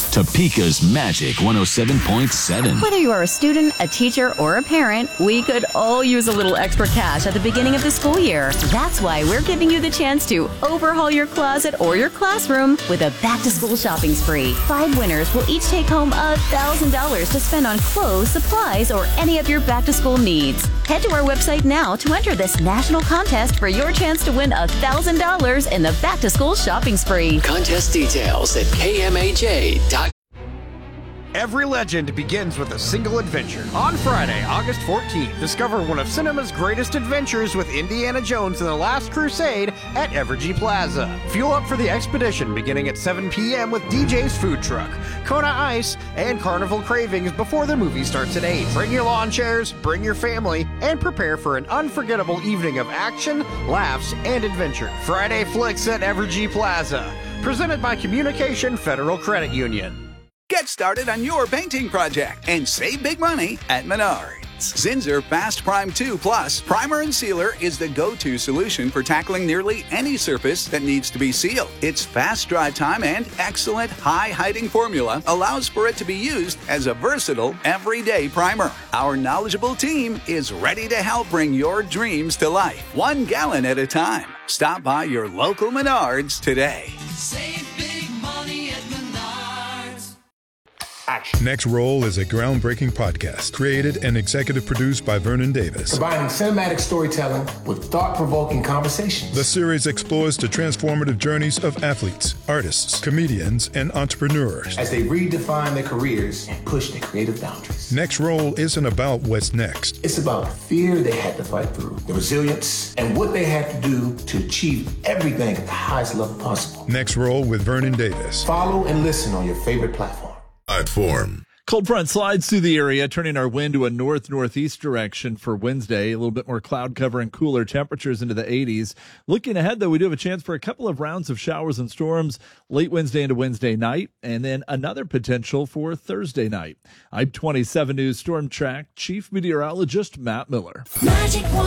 Topeka's Magic 107.7. Whether you are a student, a teacher, or a parent, we could all use a little extra cash at the beginning of the school year. That's why we're giving you the chance to overhaul your closet or your classroom with a back-to-school shopping spree. 5 winners will each take home $1,000 to spend on clothes, supplies, or any of your back-to-school needs. Head to our website now to enter this national contest for your chance to win $1,000 in the back-to-school shopping spree. Contest details at kmaj.com. Every legend begins with a single adventure. On Friday, August 14th, discover one of cinema's greatest adventures with Indiana Jones and the Last Crusade at Evergy Plaza. Fuel up for the expedition beginning at 7 p.m. with DJ's Food Truck, Kona Ice, and Carnival Cravings before the movie starts at 8. Bring your lawn chairs, bring your family, and prepare for an unforgettable evening of action, laughs, and adventure. Friday Flicks at Evergy Plaza. Presented by Communication Federal Credit Union. Get started on your painting project and save big money at Menards. Zinsser Fast Prime 2 Plus Primer and Sealer is the go-to solution for tackling nearly any surface that needs to be sealed. Its fast dry time and excellent high-hiding formula allows for it to be used as a versatile, everyday primer. Our knowledgeable team is ready to help bring your dreams to life, 1 gallon at a time. Stop by your local Menards today. Save big money at Menards. Action. Next Roll is a groundbreaking podcast created and executive produced by Vernon Davis. Combining cinematic storytelling with thought-provoking conversations. The series explores the transformative journeys of athletes, artists, comedians, and entrepreneurs as they redefine their careers and push their creative boundaries. Next Roll isn't about what's next. It's about the fear they had to fight through, the resilience, and what they had to do to achieve everything at the highest level possible. Next Roll with Vernon Davis. Follow and listen on your favorite platform. Platform. Cold front slides through the area, turning our wind to a north-northeast direction for Wednesday. A little bit more cloud cover and cooler temperatures into the 80s. Looking ahead, though, we do have a chance for a couple of rounds of showers and storms late Wednesday into Wednesday night, and then another potential for Thursday night. I'm 27 News Storm Track Chief Meteorologist Matt Miller. Magic